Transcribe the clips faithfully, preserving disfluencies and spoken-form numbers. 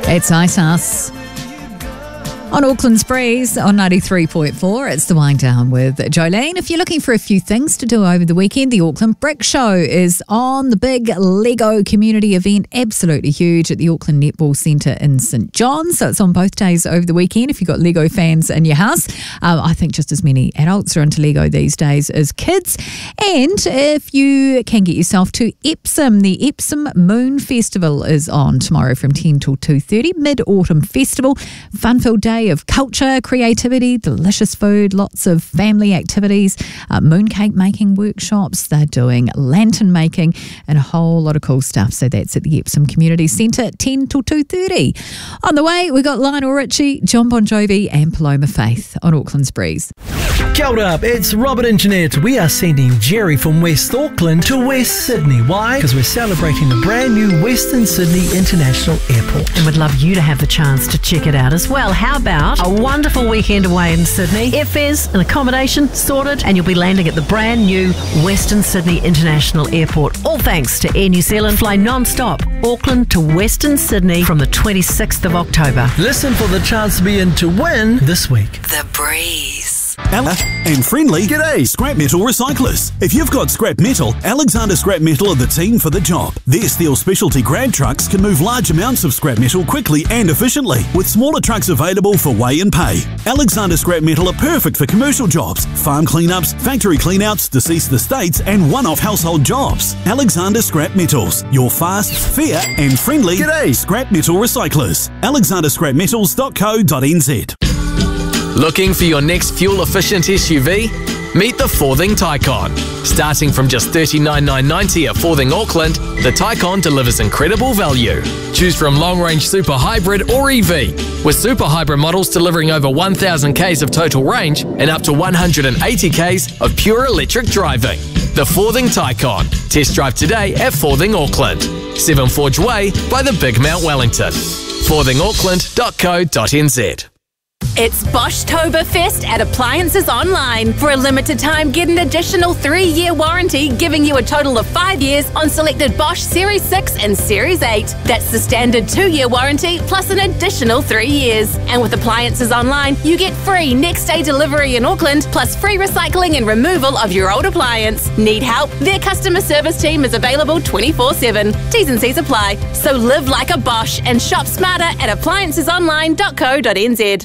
It's Ice House on Auckland's Breeze on ninety-three point four. It's the Wind Down with Jolene. If you're looking for a few things to do over the weekend, the Auckland Brick Show is on. The big Lego community event, absolutely huge, at the Auckland Netball Centre in St John's. So it's on both days over the weekend if you've got Lego fans in your house. Um, I think just as many adults are into Lego these days as kids. And if you can get yourself to Epsom, the Epsom Moon Festival is on tomorrow from ten till two thirty. Mid-Autumn Festival, fun-filled day of culture, creativity, delicious food, lots of family activities, uh, mooncake making workshops. They're doing lantern making and a whole lot of cool stuff. So that's at the Epsom Community Centre, ten till two thirty. On the way, we got Lionel Richie, John Bon Jovi and Paloma Faith on Auckland's Breeze. Kia ora, it's Robert and Jeanette. We are sending Jerry from West Auckland to West Sydney. Why? Because we're celebrating the brand new Western Sydney International Airport. And we'd love you to have the chance to check it out as well. How about a wonderful weekend away in Sydney? Airfares and accommodation sorted, and you'll be landing at the brand new Western Sydney International Airport. All thanks to Air New Zealand. Fly non-stop Auckland to Western Sydney from the twenty-sixth of October. Listen for the chance to be in to win this week. The Breeze. Ella and friendly. G'day, scrap metal recyclers. If you've got scrap metal, Alexander Scrap Metal are the team for the job. Their steel specialty grab trucks can move large amounts of scrap metal quickly and efficiently, with smaller trucks available for weigh and pay. Alexander Scrap Metal are perfect for commercial jobs, farm cleanups, factory cleanouts, deceased estates, and one-off household jobs. Alexander Scrap Metals, your fast, fair, and friendly G'day scrap metal recyclers. alexander scrap metals dot co dot n z. Looking for your next fuel-efficient S U V? Meet the Forthing Taycan. Starting from just thirty-nine thousand nine hundred ninety dollars at Forthing Auckland, the Taycan delivers incredible value. Choose from long-range Super Hybrid or E V, with Super Hybrid models delivering over one thousand kays of total range and up to one hundred eighty kays of pure electric driving. The Forthing Taycan. Test drive today at Forthing Auckland, Seven Forge Way by the Big Mount Wellington. forthing auckland dot co dot n z. It's Boschtoberfest at Appliances Online. For a limited time, get an additional three-year warranty, giving you a total of five years on selected Bosch Series six and Series eight. That's the standard two-year warranty, plus an additional three years. And with Appliances Online, you get free next-day delivery in Auckland, plus free recycling and removal of your old appliance. Need help? Their customer service team is available twenty-four seven. T's and C's apply. So live like a Bosch and shop smarter at appliances online dot co dot n z.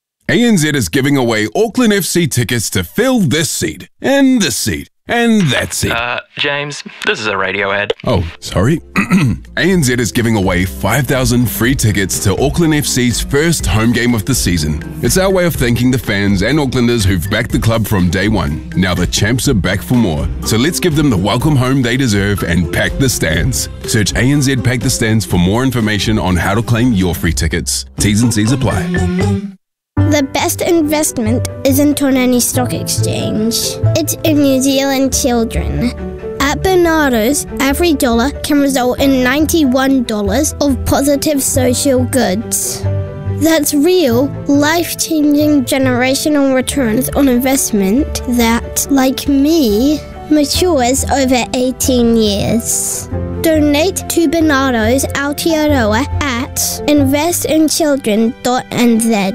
A N Z is giving away Auckland F C tickets to fill this seat, and this seat, and that seat. Uh, James, this is a radio ad. Oh, sorry. A N Z is giving away five thousand free tickets to Auckland F C's first home game of the season. It's our way of thanking the fans and Aucklanders who've backed the club from day one. Now the champs are back for more, so let's give them the welcome home they deserve and pack the stands. Search A N Z Pack the Stands for more information on how to claim your free tickets. T's and C's apply. The best investment isn't on any stock exchange. It's in New Zealand children. At Bernardo's, every dollar can result in ninety-one dollars of positive social goods. That's real, life-changing generational returns on investment that, like me, matures over eighteen years. Donate to Bernardo's Aotearoa at invest in children dot n z.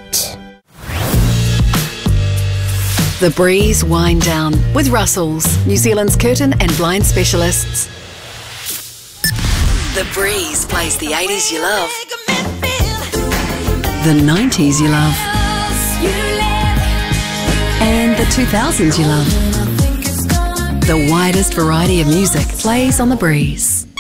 The Breeze Wind Down with Russell's, New Zealand's curtain and blind specialists. The Breeze plays the eighties you love, the nineties you love, and the two thousands you love. The widest variety of music plays on The Breeze.